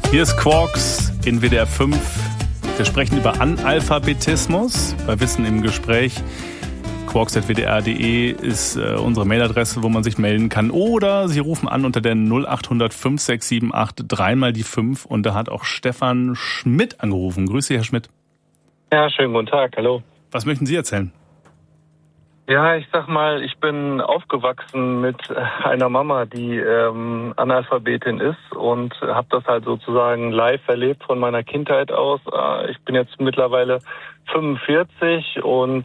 Hier ist Quarks in WDR 5. Wir sprechen über Analphabetismus bei Wissen im Gespräch. quarks@wdr.de ist unsere Mailadresse, wo man sich melden kann. Oder Sie rufen an unter der 0800 5678 3 die 5. Und da hat auch Stefan Schmidt angerufen. Grüße Sie, Herr Schmidt. Ja, schönen guten Tag. Hallo. Was möchten Sie erzählen? Ja, ich sag mal, ich bin aufgewachsen mit einer Mama, die Analphabetin ist und habe das halt sozusagen live erlebt von meiner Kindheit aus. Ich bin jetzt mittlerweile 45 und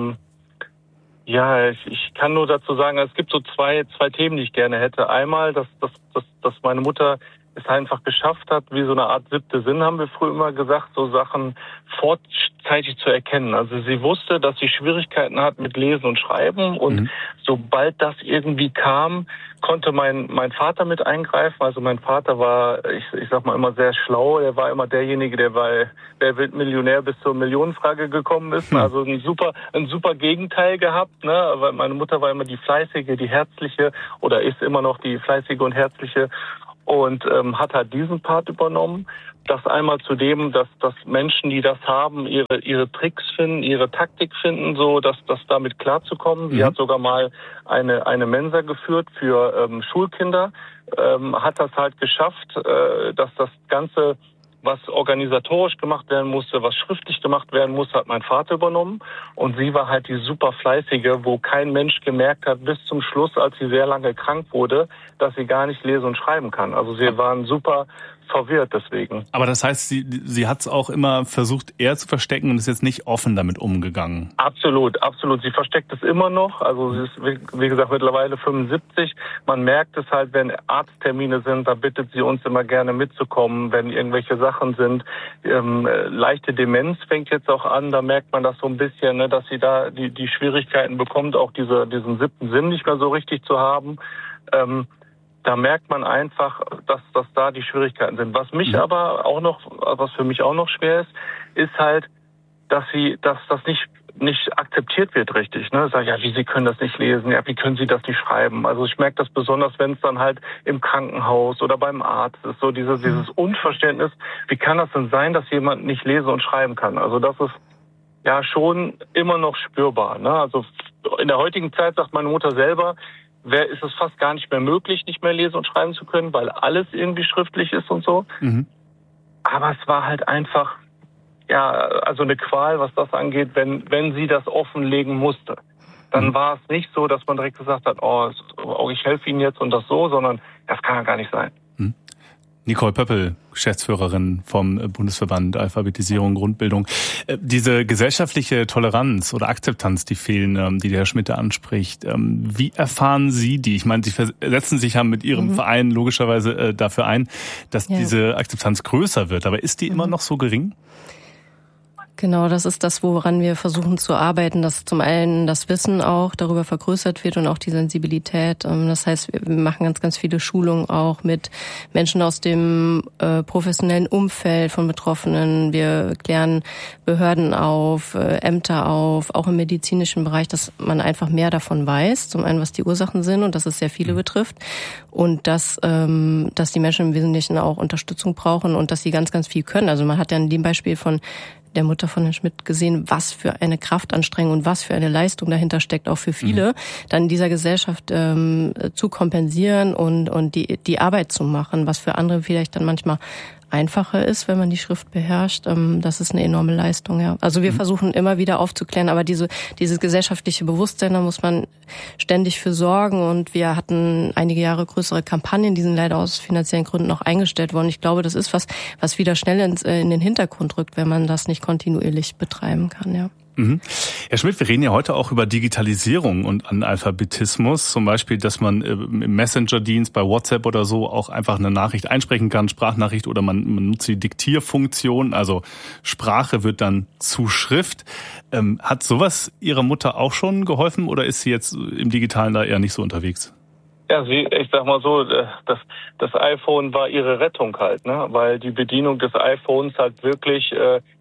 ich kann nur dazu sagen, es gibt so zwei Themen, die ich gerne hätte. Einmal, dass meine Mutter es einfach geschafft hat, wie so eine Art 7. Sinn, haben wir früher immer gesagt, so Sachen vorzeitig zu erkennen. Also sie wusste, dass sie Schwierigkeiten hat mit Lesen und Schreiben und sobald das irgendwie kam, konnte mein Vater mit eingreifen. Also mein Vater war, ich sag mal, immer sehr schlau. Er war immer derjenige, der bei Wer wird Millionär bis zur Millionenfrage gekommen ist. Also ein super Gegenteil gehabt, ne? Weil meine Mutter war immer die fleißige, die herzliche oder ist immer noch die fleißige und herzliche. Und hat halt diesen Part übernommen. Das einmal zu dem, dass Menschen, die das haben, ihre Tricks finden, ihre Taktik finden, so dass damit klarzukommen. Sie hat sogar mal eine Mensa geführt für Schulkinder, hat das halt geschafft, dass das Ganze, was organisatorisch gemacht werden musste, was schriftlich gemacht werden musste, hat mein Vater übernommen. Und sie war halt die super fleißige, wo kein Mensch gemerkt hat, bis zum Schluss, als sie sehr lange krank wurde, dass sie gar nicht lesen und schreiben kann. Also sie waren super verwirrt deswegen. Aber das heißt, sie hat es auch immer versucht, eher zu verstecken und ist jetzt nicht offen damit umgegangen. Absolut. Sie versteckt es immer noch. Also sie ist, wie gesagt, mittlerweile 75. Man merkt es halt, wenn Arzttermine sind, da bittet sie uns immer gerne mitzukommen, wenn irgendwelche Sachen sind. Leichte Demenz fängt jetzt auch an, da merkt man das so ein bisschen, ne, dass sie da die Schwierigkeiten bekommt, auch diesen 7. Sinn nicht mehr so richtig zu haben. Da merkt man einfach, dass da die Schwierigkeiten sind. Was mich aber auch noch, was für mich auch noch schwer ist halt, dass das nicht akzeptiert wird richtig. Ne? Sag ja, wie Sie können das nicht lesen, ja, wie können Sie das nicht schreiben? Also ich merke das besonders, wenn es dann halt im Krankenhaus oder beim Arzt ist, so dieses Unverständnis. Wie kann das denn sein, dass jemand nicht lesen und schreiben kann? Also das ist ja schon immer noch spürbar. Ne? Also in der heutigen Zeit sagt meine Mutter selber, ist es fast gar nicht mehr möglich, nicht mehr lesen und schreiben zu können, weil alles irgendwie schriftlich ist und so. Aber es war halt einfach, ja, also eine Qual, was das angeht, wenn sie das offenlegen musste. Dann war es nicht so, dass man direkt gesagt hat, ich helfe Ihnen jetzt und das so, sondern das kann ja gar nicht sein. Nicole Pöppel, Geschäftsführerin vom Bundesverband Alphabetisierung Grundbildung. Diese gesellschaftliche Toleranz oder Akzeptanz, die fehlen, die der Herr Schmidt anspricht, wie erfahren Sie die? Ich meine, Sie setzen sich ja mit Ihrem Verein logischerweise dafür ein, dass diese Akzeptanz größer wird. Aber ist die immer noch so gering? Genau, das ist das, woran wir versuchen zu arbeiten, dass zum einen das Wissen auch darüber vergrößert wird und auch die Sensibilität. Das heißt, wir machen ganz, ganz viele Schulungen auch mit Menschen aus dem professionellen Umfeld von Betroffenen. Wir klären Behörden auf, Ämter auf, auch im medizinischen Bereich, dass man einfach mehr davon weiß. Zum einen, was die Ursachen sind und dass es sehr viele betrifft und dass die Menschen im Wesentlichen auch Unterstützung brauchen und dass sie ganz, ganz viel können. Also man hat ja in dem Beispiel von der Mutter von Herrn Schmidt gesehen, was für eine Kraftanstrengung und was für eine Leistung dahinter steckt, auch für viele, dann in dieser Gesellschaft zu kompensieren und die Arbeit zu machen, was für andere vielleicht dann manchmal einfacher ist, wenn man die Schrift beherrscht. Das ist eine enorme Leistung, ja. Also wir versuchen immer wieder aufzuklären, aber dieses gesellschaftliche Bewusstsein, da muss man ständig für sorgen und wir hatten einige Jahre größere Kampagnen, die sind leider aus finanziellen Gründen auch eingestellt worden. Ich glaube, das ist was wieder schnell in den Hintergrund rückt, wenn man das nicht kontinuierlich betreiben kann, ja. Herr Schmidt, wir reden ja heute auch über Digitalisierung und Analphabetismus. Zum Beispiel, dass man im Messenger-Dienst bei WhatsApp oder so auch einfach eine Nachricht einsprechen kann, Sprachnachricht, oder man nutzt die Diktierfunktion, also Sprache wird dann zu Schrift. Hat sowas Ihrer Mutter auch schon geholfen oder ist sie jetzt im Digitalen da eher nicht so unterwegs? Ja, ich sag mal so, das iPhone war ihre Rettung halt, ne? Weil die Bedienung des iPhones halt wirklich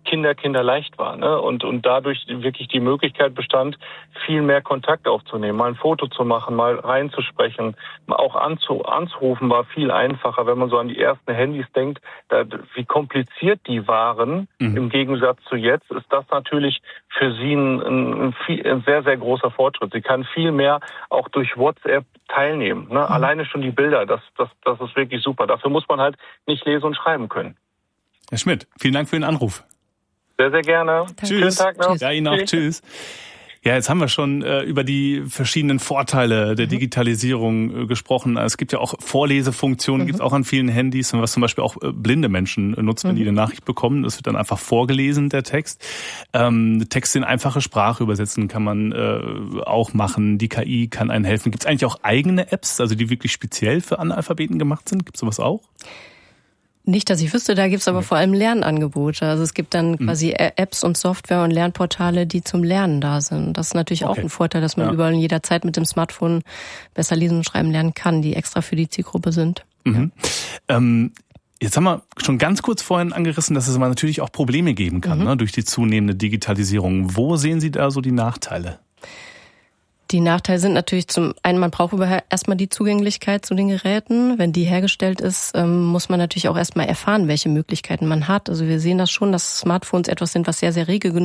kinderleicht war, ne? Und dadurch wirklich die Möglichkeit bestand, viel mehr Kontakt aufzunehmen, mal ein Foto zu machen, mal reinzusprechen, auch anzurufen war viel einfacher, wenn man so an die ersten Handys denkt, wie kompliziert die waren, im Gegensatz zu jetzt, ist das natürlich für sie ein sehr, sehr großer Fortschritt. Sie kann viel mehr auch durch WhatsApp teilnehmen, ne? Alleine schon die Bilder, das ist wirklich super. Dafür muss man halt nicht lesen und schreiben können. Herr Schmidt, vielen Dank für den Anruf. Sehr, sehr gerne. Tschüss. Schönen Tag noch. Ja, Ihnen auch. Tschüss. Ja, jetzt haben wir schon über die verschiedenen Vorteile der Digitalisierung gesprochen. Es gibt ja auch Vorlesefunktionen, gibt es auch an vielen Handys, was zum Beispiel auch blinde Menschen nutzen, wenn die eine Nachricht bekommen. Das wird dann einfach vorgelesen, der Text. Texte in einfache Sprache übersetzen kann man auch machen. Die KI kann einen helfen. Gibt es eigentlich auch eigene Apps, also die wirklich speziell für Analphabeten gemacht sind? Gibt es sowas auch? Nicht, dass ich wüsste, da gibt's aber vor allem Lernangebote. Also es gibt dann quasi Apps und Software und Lernportale, die zum Lernen da sind. Das ist natürlich auch ein Vorteil, dass man überall jederzeit mit dem Smartphone besser lesen und schreiben lernen kann, die extra für die Zielgruppe sind. Mhm. Ja. Jetzt haben wir schon ganz kurz vorhin angerissen, dass es aber natürlich auch Probleme geben kann, ne, durch die zunehmende Digitalisierung. Wo sehen Sie da so die Nachteile? Die Nachteile sind natürlich zum einen, man braucht erstmal die Zugänglichkeit zu den Geräten. Wenn die hergestellt ist, muss man natürlich auch erstmal erfahren, welche Möglichkeiten man hat. Also wir sehen das schon, dass Smartphones etwas sind, was sehr, sehr rege genutzt